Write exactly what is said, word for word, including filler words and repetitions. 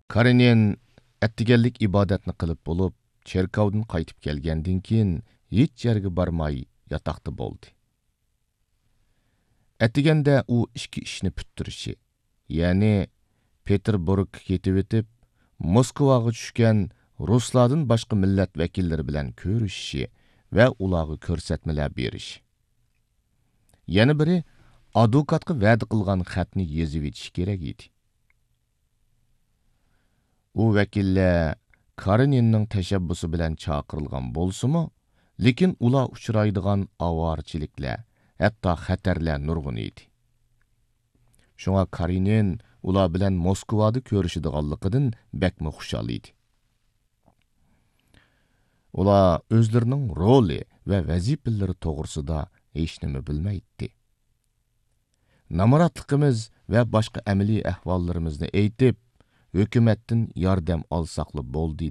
Karenin әттігенlik ibodatni qilib bo'lib, cherkovdan qaytib kelgandan keyin hech yerga barmay yataqda bo'ldi. Әттігенде u ikki ishni puttirishi, ya'ni Peterburgga ketib o'tib, Moskvaga tushgan ruslardan boshqa millat vakillari bilan ko'rishishi va ularga ko'rsatmalar berishi. Yana biri advokatga va'da qilgan xatni yozib etish kerak edi. U vakillar Kareninning tashabbusi bilan chaqirilgan bo'lsa-mu, lekin ular uchraydigan avorchiliklar, hatto xatarlar nurg'un edi. Shunga Karenin ular bilan Moskvada ko'rishadiganligidan bakmi xushal edi. Ular o'zlarining roli va vazifalari to'g'risida hech nima bilmaydi. Namoratligimiz va boshqa amaliy ahvollarimizni aytib, hukumatdan yordam olsaqli bo'ldi